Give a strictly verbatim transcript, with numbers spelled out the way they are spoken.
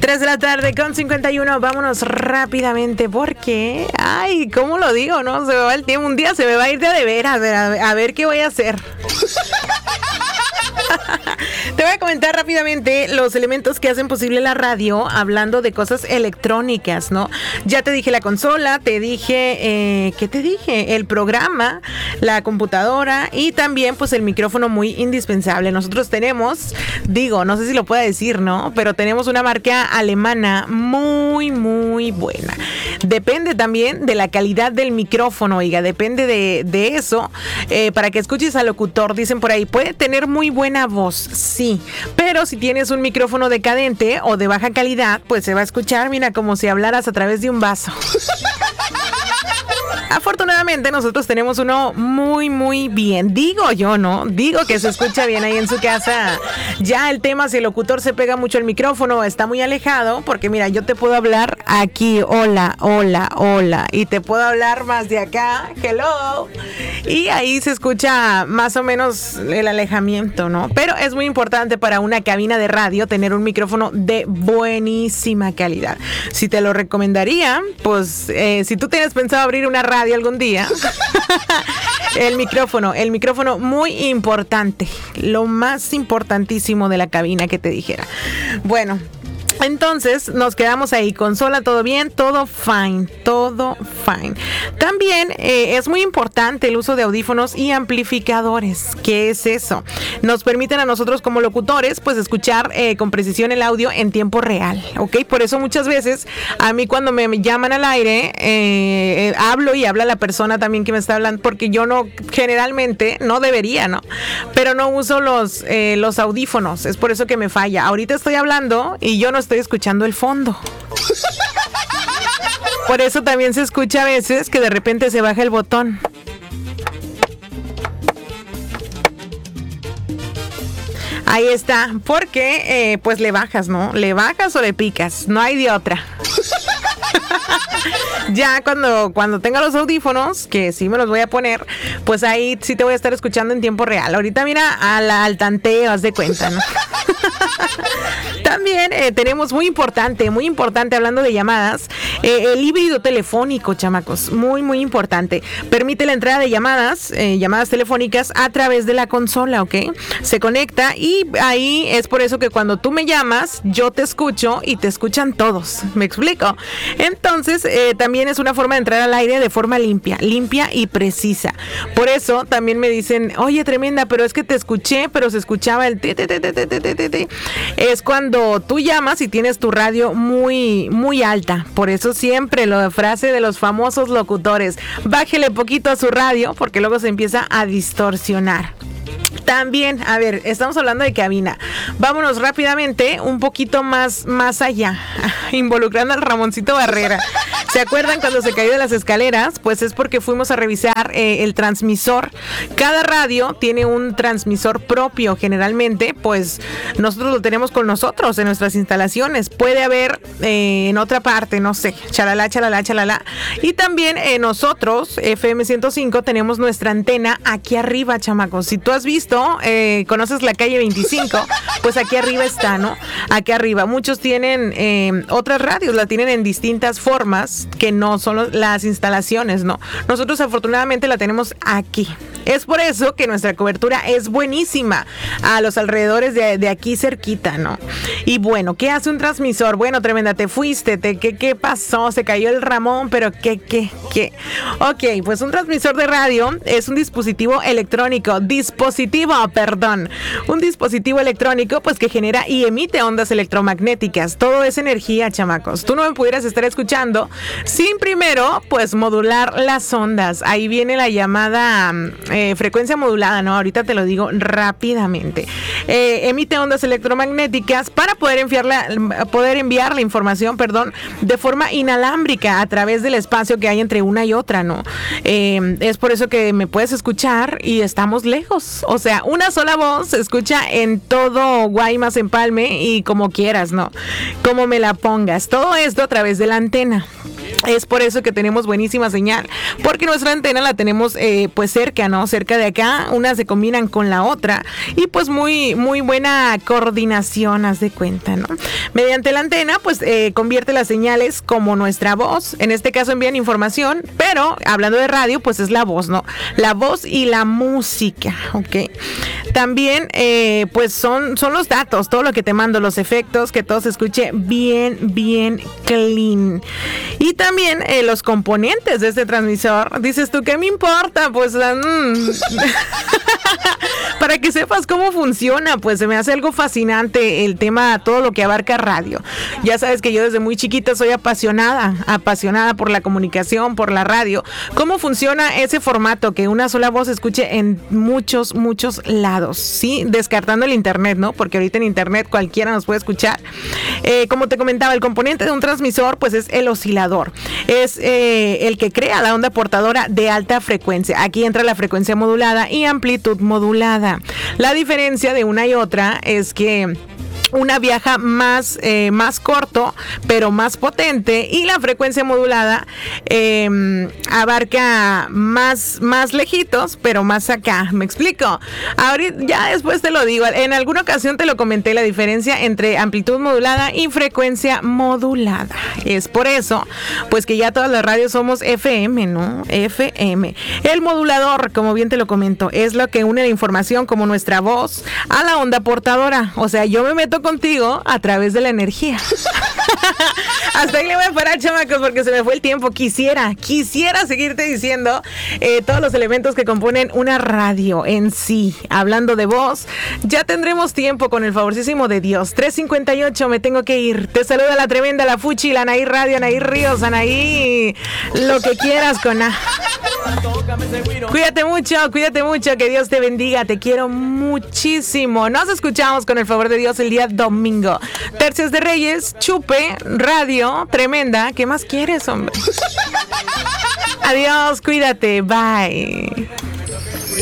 tres de la tarde con cincuenta y uno. Vámonos rápidamente porque, ay, ¿cómo lo digo? No, se me va el tiempo. Un día se me va a ir de a de veras. A ver, a ver, a ver qué voy a hacer. Te voy a comentar rápidamente los elementos que hacen posible la radio, hablando de cosas electrónicas, ¿no? Ya te dije la consola, te dije, eh, ¿qué te dije? El programa, la computadora y también pues el micrófono muy indispensable. Nosotros tenemos, digo, no sé si lo puedo decir, ¿no? Pero tenemos una marca alemana muy, muy buena. Depende también de la calidad del micrófono, oiga, depende de, de eso. Eh, para que escuches al locutor, dicen por ahí, puede tener muy buena voz, sí, pero si tienes un micrófono decadente o de baja calidad, pues se va a escuchar, mira, como si hablaras a través de un vaso. Afortunadamente nosotros tenemos uno muy muy bien, digo yo, ¿no? Digo que se escucha bien ahí en su casa. Ya el tema si el locutor se pega mucho al micrófono, está muy alejado, porque mira, yo te puedo hablar aquí, hola, hola, hola, y te puedo hablar más de acá, hello, y ahí se escucha más o menos el alejamiento, ¿no? Pero es muy importante para una cabina de radio tener un micrófono de buenísima calidad. Si te lo recomendaría, pues eh, si tú tienes pensado abrir una radio algún día, el micrófono, el micrófono muy importante, lo más importantísimo de la cabina que te dijera. Bueno, entonces nos quedamos ahí, consola, todo bien, todo fine, todo fine. También eh, es muy importante el uso de audífonos y amplificadores. ¿Qué es eso? Nos permiten a nosotros como locutores pues escuchar eh, con precisión el audio en tiempo real, ¿ok? Por eso muchas veces a mí cuando me llaman al aire eh, eh, hablo y habla la persona también que me está hablando, porque yo no, generalmente, no debería, ¿no? Pero no uso los, eh, los audífonos, es por eso que me falla. Ahorita estoy hablando y yo no estoy escuchando el fondo. Por eso también se escucha a veces que de repente se baja el botón. Ahí está, porque eh, pues le bajas, ¿no? Le bajas o le picas, no hay de otra. Ya cuando, cuando tenga los audífonos, que sí me los voy a poner, pues ahí sí te voy a estar escuchando en tiempo real. Ahorita mira a la, al tanteo, haz de cuenta, ¿no? También eh, tenemos muy importante, muy importante hablando de llamadas, eh, el híbrido telefónico, chamacos, muy muy importante. Permite la entrada de llamadas, eh, llamadas telefónicas a través de la consola, ¿ok? Se conecta y ahí es por eso que cuando tú me llamas, yo te escucho y te escuchan todos, ¿me explico? Entonces, eh, también es una forma de entrar al aire de forma limpia, limpia y precisa. Por eso también me dicen, oye, tremenda, pero es que te escuché, pero se escuchaba el ti, ti, ti, ti, ti, ti, ti, ti. Es cuando tú llamas y tienes tu radio muy, muy alta. Por eso siempre la frase de los famosos locutores, bájele poquito a su radio porque luego se empieza a distorsionar. También, a ver, estamos hablando de cabina. Vámonos rápidamente un poquito más, más allá, involucrando al Ramoncito Barrera. ¿Se acuerdan cuando se cayó de las escaleras? Pues es porque fuimos a revisar eh, el transmisor. Cada radio tiene un transmisor propio. Generalmente, pues nosotros lo tenemos con nosotros en nuestras instalaciones. Puede haber eh, en otra parte, no sé, chalala, chalala, chalala. Y también eh, nosotros, F M ciento cinco, tenemos nuestra antena aquí arriba, chamacos. Si tú has visto, eh, conoces la calle veinticinco, pues aquí arriba está, ¿no? Aquí arriba. Muchos tienen eh, otras radios, la tienen en distintas formas que no son las instalaciones, ¿no? Nosotros afortunadamente la tenemos aquí. Es por eso que nuestra cobertura es buenísima a los alrededores de, de aquí cerquita, ¿no? Y bueno, ¿qué hace un transmisor? Bueno, tremenda, te fuiste, te, ¿qué, qué pasó? Se cayó el Ramón, pero ¿qué, qué, qué? Ok, pues un transmisor de radio es un dispositivo electrónico, dispositivo, perdón, un dispositivo electrónico pues que genera y emite ondas electromagnéticas. Todo es energía, chamacos. Tú no me pudieras estar escuchando sin primero pues modular las ondas. Ahí viene la llamada eh, frecuencia modulada, ¿no? Ahorita te lo digo rápidamente. Eh, emite ondas electromagnéticas para poder enviar la, poder enviar la información, perdón, de forma inalámbrica a través del espacio que hay entre una y otra, ¿no? Eh, es por eso que me puedes escuchar y estamos lejos. O sea, una sola voz se escucha en todo Guaymas, Empalme y como quieras, ¿no? Como me la pongas. Todo esto a través de la antena. Es por eso que tenemos buenísima señal, porque nuestra antena la tenemos eh, pues cerca, ¿no? Cerca de acá, unas se combinan con la otra y pues muy, muy buena coordinación, haz de cuenta, ¿no? Mediante la antena pues eh, convierte las señales como nuestra voz, en este caso envían información, pero hablando de radio pues es la voz, ¿no? La voz y la música, ¿ok? También eh, pues son, son los datos, todo lo que te mando, los efectos, que todo se escuche bien, bien clean. Y también También eh, los componentes de este transmisor. Dices tú, ¿qué me importa? Pues mmm. Para que sepas cómo funciona, pues se me hace algo fascinante el tema, todo lo que abarca radio. Ya sabes que yo desde muy chiquita soy apasionada, apasionada por la comunicación, por la radio. ¿Cómo funciona ese formato? Que una sola voz escuche en muchos, muchos lados, ¿sí? Descartando el internet, ¿no? Porque ahorita en internet cualquiera nos puede escuchar. Eh, como te comentaba, el componente de un transmisor, pues es el oscilador. Es eh, el que crea la onda portadora de alta frecuencia. Aquí entra la frecuencia modulada y amplitud modulada. La diferencia de una y otra es que una viaja más, eh, más corto, pero más potente, y la frecuencia modulada eh, abarca más, más lejitos, pero más acá. ¿Me explico? Ahorita, ya después te lo digo. En alguna ocasión te lo comenté, la diferencia entre amplitud modulada y frecuencia modulada. Es por eso, pues que ya todas las radios somos F M, ¿no? F M. El modulador, como bien te lo comento, es lo que une la información como nuestra voz a la onda portadora. O sea, yo me meto contigo a través de la energía. Hasta ahí le voy a parar, chamacos, porque se me fue el tiempo. Quisiera, quisiera seguirte diciendo eh, todos los elementos que componen una radio en sí. Hablando de voz, ya tendremos tiempo con el favorcísimo de Dios. tres cincuenta y ocho, me tengo que ir. Te saluda la tremenda, la Fuchi, la Anaí Radio, Anaí Ríos, Anaí, lo que quieras con A. Cuídate mucho, cuídate mucho, que Dios te bendiga, te quiero muchísimo. Nos escuchamos con el favor de Dios el día domingo. Tercios de Reyes, Chupe, Radio, tremenda. ¿Qué más quieres, hombre? Adiós, cuídate, bye.